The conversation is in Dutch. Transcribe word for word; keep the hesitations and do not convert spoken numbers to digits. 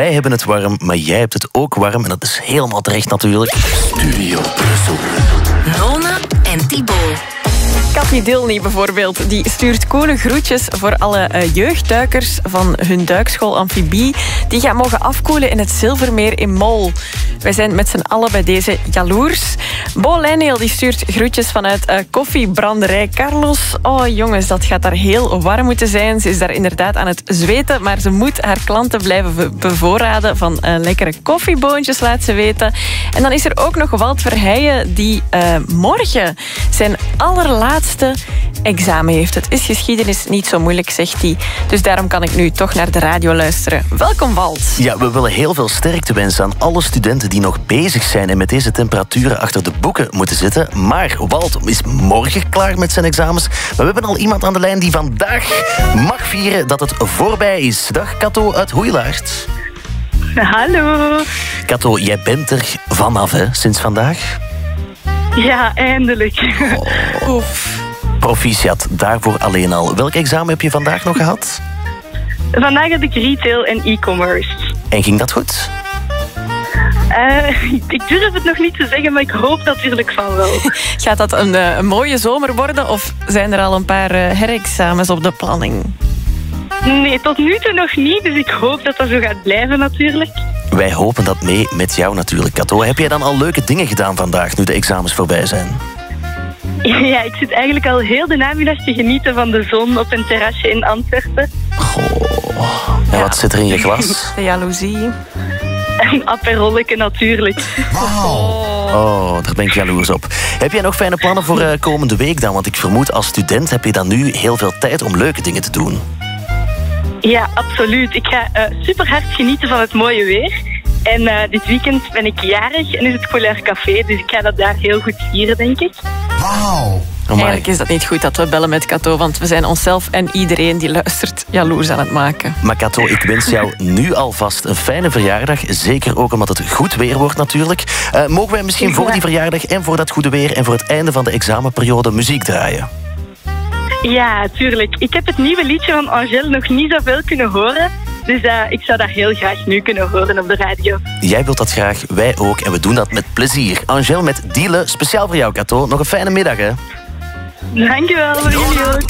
Wij hebben het warm, maar jij hebt het ook warm. En dat is helemaal terecht natuurlijk. Studio Brussel. Nona en Thibaut. Cathy Dilny bijvoorbeeld, die stuurt coole groetjes voor alle uh, jeugdduikers van hun duikschool Amfibie. Die gaan mogen afkoelen in het Zilvermeer in Mol. Wij zijn met z'n allen bij deze jaloers. Bo Lijneel die stuurt groetjes vanuit uh, koffiebranderij Carlos. Oh jongens, dat gaat daar heel warm moeten zijn. Ze is daar inderdaad aan het zweten, maar ze moet haar klanten blijven bevoorraden van uh, lekkere koffieboontjes, laat ze weten. En dan is er ook nog Walt Verheijen die uh, morgen zijn allerlaatste examen heeft. Het is geschiedenis niet zo moeilijk, zegt hij. Dus daarom kan ik nu toch naar de radio luisteren. Welkom, Walt. Ja, we willen heel veel sterkte wensen aan alle studenten die nog bezig zijn en met deze temperaturen achter de boeken moeten zitten. Maar Walt is morgen klaar met zijn examens. Maar we hebben al iemand aan de lijn die vandaag mag vieren dat het voorbij is. Dag, Kato uit Hoeilaart. Hallo. Kato, jij bent er vanaf, hè, sinds vandaag? Ja, eindelijk. Oh. Oef. Proficiat, daarvoor alleen al. Welk examen heb je vandaag nog gehad? Vandaag heb ik retail en e-commerce. En ging dat goed? Uh, ik durf het nog niet te zeggen, maar ik hoop natuurlijk van wel. Gaat dat een, een mooie zomer worden of zijn er al een paar herexamens op de planning? Nee, tot nu toe nog niet, dus ik hoop dat dat zo gaat blijven natuurlijk. Wij hopen dat mee met jou natuurlijk, Kato. Heb jij dan al leuke dingen gedaan vandaag, nu de examens voorbij zijn? Ja, ik zit eigenlijk al heel de namiddag te genieten van de zon op een terrasje in Antwerpen. Goh. En ja. Wat zit er in je glas? De jaloezie. Een aperolletje natuurlijk. Wow. Oh, daar ben ik jaloers op. Heb jij nog fijne plannen voor uh, komende week dan? Want ik vermoed als student heb je dan nu heel veel tijd om leuke dingen te doen. Ja, absoluut. Ik ga uh, super hard genieten van het mooie weer. En uh, dit weekend ben ik jarig en is het Couleur Café, dus ik ga dat daar heel goed vieren, denk ik. Wauw. Eigenlijk is dat niet goed dat we bellen met Kato, want we zijn onszelf en iedereen die luistert jaloers aan het maken. Maar Kato, ik wens jou nu alvast een fijne verjaardag. Zeker ook omdat het goed weer wordt natuurlijk. Uh, mogen wij misschien voor die verjaardag en voor dat goede weer en voor het einde van de examenperiode muziek draaien? Ja, tuurlijk. Ik heb het nieuwe liedje van Angèle nog niet zoveel kunnen horen. Dus uh, ik zou dat heel graag nu kunnen horen op de radio. Jij wilt dat graag, wij ook. En we doen dat met plezier. Angèle met Diele, speciaal voor jou, Kato. Nog een fijne middag, hè? Dankjewel, voor jullie ook.